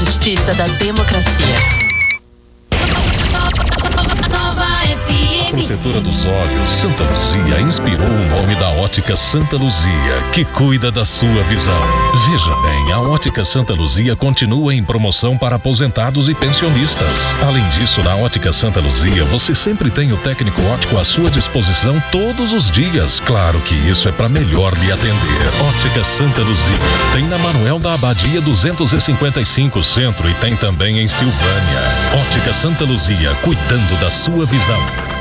justiça da democracia. A protetora dos olhos, Santa Luzia, inspirou o nome da Ótica Santa Luzia, que cuida da sua visão. Veja bem, a Ótica Santa Luzia continua em promoção para aposentados e pensionistas. Além disso, na Ótica Santa Luzia, você sempre tem o técnico óptico à sua disposição todos os dias. Claro que isso é para melhor lhe atender. Ótica Santa Luzia. Tem na Manuel da Abadia 255 Centro e tem também em Silvânia. Ótica Santa Luzia, cuidando da sua visão.